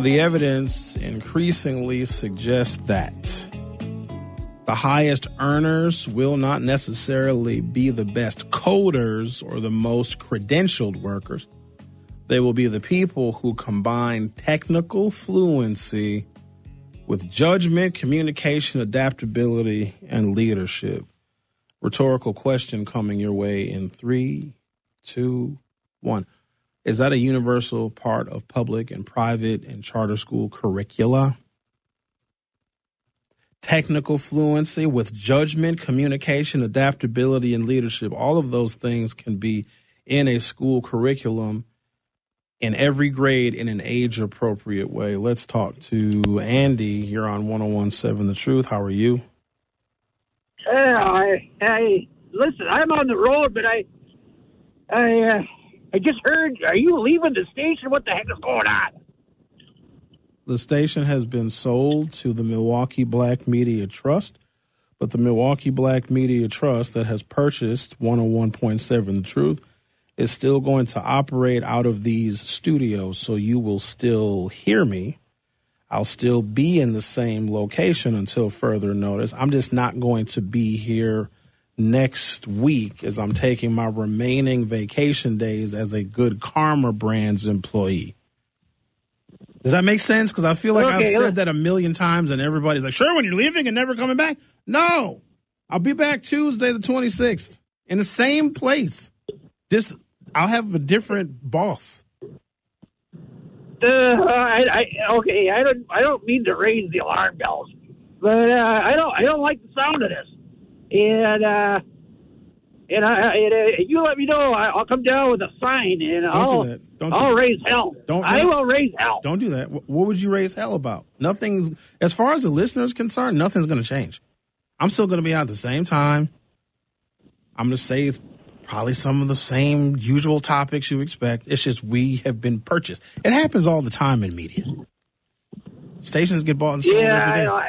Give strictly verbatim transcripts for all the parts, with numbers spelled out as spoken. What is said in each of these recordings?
The evidence increasingly suggests that the highest earners will not necessarily be the best coders or the most credentialed workers. They will be the people who combine technical fluency with judgment, communication, adaptability, and leadership. Rhetorical question coming your way in three, two, one. Is that a universal part of public and private and charter school curricula? Technical fluency with judgment, communication, adaptability, and leadership. All of those things can be in a school curriculum in every grade in an age-appropriate way. Let's talk to Andy here on one oh one point seven The Truth. How are you? Yeah, I, I listen. I'm on the road, but I, I, uh, I just heard. Are you leaving the station? What the heck is going on? The station has been sold to the Milwaukee Black Media Trust, but the Milwaukee Black Media Trust that has purchased one oh one point seven The Truth is still going to operate out of these studios, so you will still hear me. I'll still be in the same location until further notice. I'm just not going to be here next week as I'm taking my remaining vacation days as a Good Karma Brands employee. Does that make sense? Because I feel like okay, I've said look. that a million times and everybody's like, sure, when you're leaving and never coming back. No, I'll be back Tuesday the twenty-sixth in the same place. Just I'll have a different boss. Uh, I, I, okay, I don't, I don't mean to raise the alarm bells, but uh, I don't, I don't like the sound of this. And uh, and I, and, uh, you let me know. I'll come down with a sign and don't I'll, do that. Don't do I'll that. raise hell. Don't. I will raise hell. Don't do that. What would you raise hell about? Nothing's, as far as the listener's concerned, nothing's going to change. I'm still going to be out at the same time. I'm going to say it's probably some of the same usual topics you expect. It's just we have been purchased. It happens all the time in media. Stations get bought and sold yeah, every day. I know.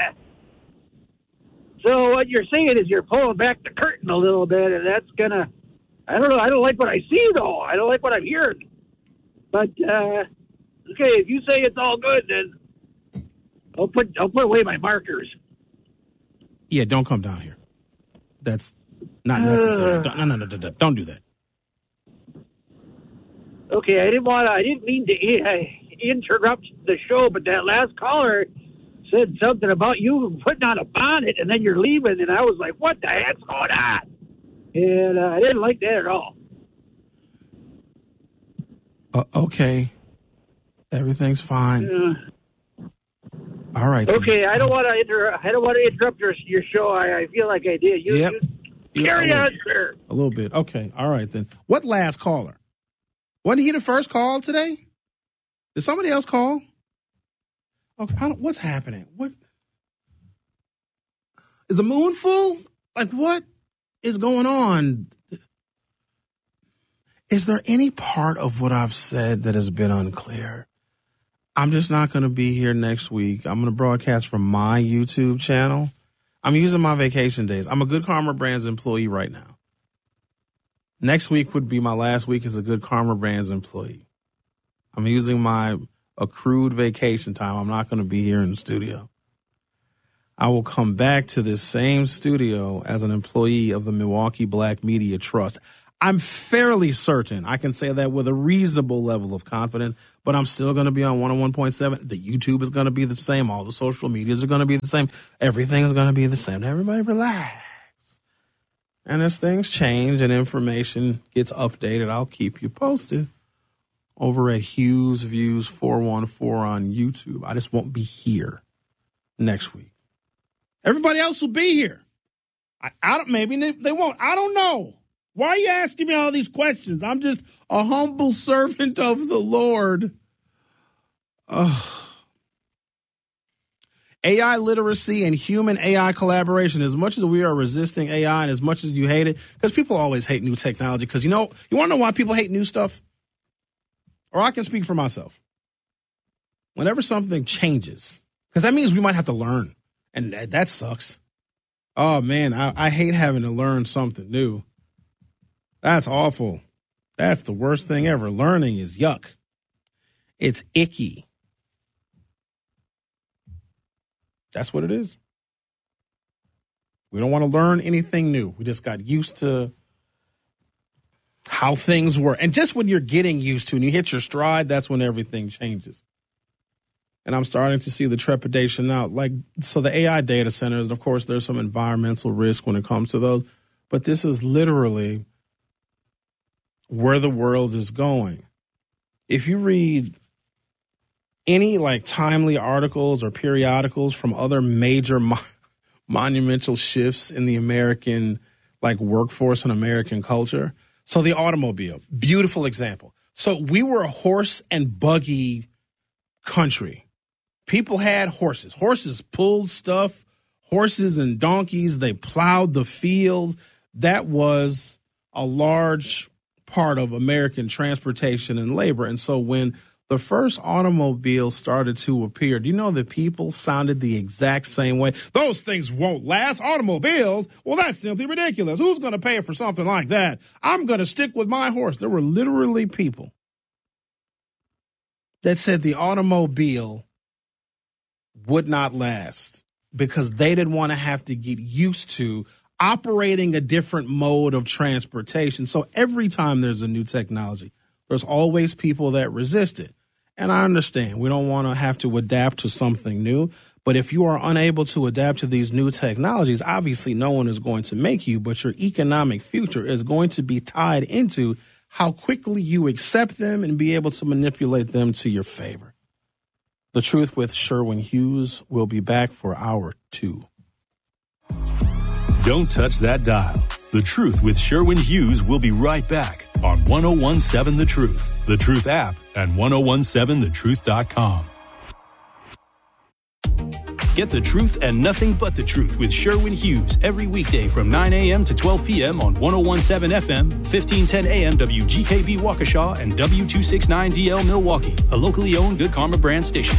So what you're saying is you're pulling back the curtain a little bit, and that's gonna. I don't know. I don't like what I see, though. I don't like what I'm hearing. But uh, okay, if you say it's all good, then I'll put I'll put away my markers. Yeah, don't come down here. That's not necessary. Uh, no, no, no, no, no, don't do that. Okay, I didn't want to. I didn't mean to uh, interrupt the show, but that last caller said something about you putting on a bonnet and then you're leaving, and I was like, "What the heck's going on?" And uh, I didn't like that at all. Uh, okay, everything's fine. Uh, all right. Okay, then. I don't want to inter- I don't want to interrupt your your show. I, I feel like I did. You, yep. you carry yeah, on, sir. A little bit. Okay. All right then. What last caller? Wasn't he the first call today? Did somebody else call? Okay. I don't, what's happening? What is the moon full? Like what is going on? Is there any part of what I've said that has been unclear? I'm just not going to be here next week. I'm going to broadcast from my YouTube channel. I'm using my vacation days. I'm a Good Karma Brands employee right now. Next week would be my last week as a Good Karma Brands employee. I'm using my accrued vacation time. I'm not going to be here in the studio. I will come back to this same studio as an employee of the Milwaukee Black Media Trust. I'm fairly certain I can say that with a reasonable level of confidence, but I'm still going to be on one oh one point seven. The YouTube is going to be the same. All the social medias are going to be the same. Everything is going to be the same. Everybody relax. And as things change and information gets updated, I'll keep you posted over at Hughes Views four one four on YouTube. I just won't be here next week. Everybody else will be here. I, I don't, maybe they, they won't. I don't know. Why are you asking me all these questions? I'm just a humble servant of the Lord. Ugh. A I literacy and human A I collaboration, as much as we are resisting A I and as much as you hate it, because people always hate new technology, because, you know, you want to know why people hate new stuff? Or I can speak for myself. Whenever something changes, because that means we might have to learn, and that, that sucks. Oh, man, I, I hate having to learn something new. That's awful. That's the worst thing ever. Learning is yuck. It's icky. That's what it is. We don't want to learn anything new. We just got used to how things were. And just when you're getting used to and you hit your stride, that's when everything changes. And I'm starting to see the trepidation now. Like, so the A I data centers, of course, there's some environmental risk when it comes to those. But this is literally where the world is going. If you read any like timely articles or periodicals from other major mo- monumental shifts in the American like workforce and American culture. So the automobile, beautiful example. So we were a horse and buggy country. People had horses. Horses pulled stuff. Horses and donkeys, they plowed the field. That was a large part of American transportation and labor. And so when the first automobile started to appear, do you know that people sounded the exact same way? Those things won't last. Automobiles, well, that's simply ridiculous. Who's going to pay for something like that? I'm going to stick with my horse. There were literally people that said the automobile would not last because they didn't want to have to get used to operating a different mode of transportation. So every time there's a new technology, there's always people that resist it. And I understand we don't want to have to adapt to something new. But if you are unable to adapt to these new technologies, obviously no one is going to make you. But your economic future is going to be tied into how quickly you accept them and be able to manipulate them to your favor. The Truth with Sherwin Hughes will be back for hour two. Don't touch that dial. The Truth with Sherwin Hughes will be right back on one oh one seven The Truth, The Truth app, and ten seventeen the truth dot com. Get the truth and nothing but the truth with Sherwin Hughes every weekday from nine a.m. to twelve p.m. on ten seventeen F M, fifteen ten A M W G K B Waukesha, and W two sixty-nine D L Milwaukee, a locally owned Good Karma brand station.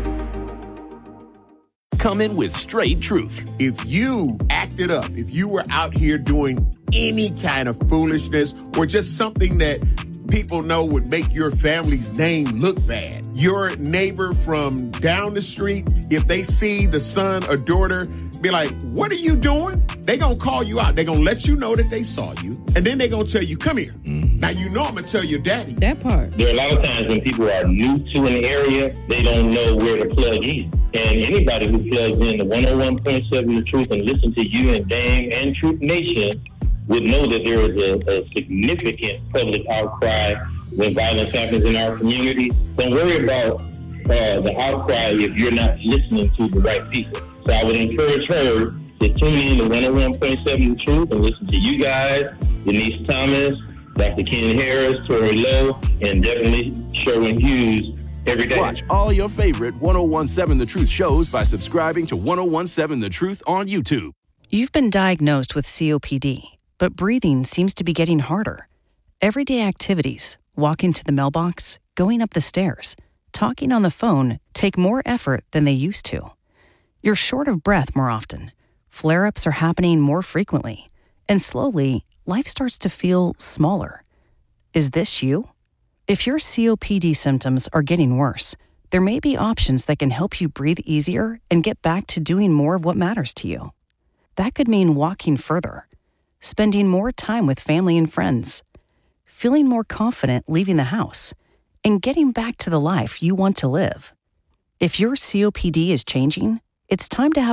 Come in with straight truth. If you acted up, if you were out here doing any kind of foolishness or just something that people know would make your family's name look bad, your neighbor from down the street, if they see the son or daughter, be like, what are you doing? They gonna call you out. They gonna let you know that they saw you. And then they gonna tell you, come here. Mm-hmm. Now you know I'm gonna tell your daddy. That part. There are a lot of times when people are new to an area, they don't know where to plug in. And anybody who plugs in to one oh one point seven The Truth and listen to you and Dame and Truth Nation would know that there is a, a significant public outcry when violence happens in our community. Don't worry about uh, the outcry if you're not listening to the right people. So I would encourage her to tune in to one oh one point seven The Truth and listen to you guys, Denise Thomas, Doctor Ken Harris, Tori Lowe, and definitely Sherwin Hughes every day. Watch all your favorite ten seventeen The Truth shows by subscribing to ten seventeen The Truth on YouTube. You've been diagnosed with C O P D, but breathing seems to be getting harder. Everyday activities, walking to the mailbox, going up the stairs, talking on the phone take more effort than they used to. You're short of breath more often. Flare-ups are happening more frequently. And slowly, life starts to feel smaller. Is this you? If your C O P D symptoms are getting worse, there may be options that can help you breathe easier and get back to doing more of what matters to you. That could mean walking further, spending more time with family and friends, feeling more confident leaving the house, and getting back to the life you want to live. If your C O P D is changing, it's time to have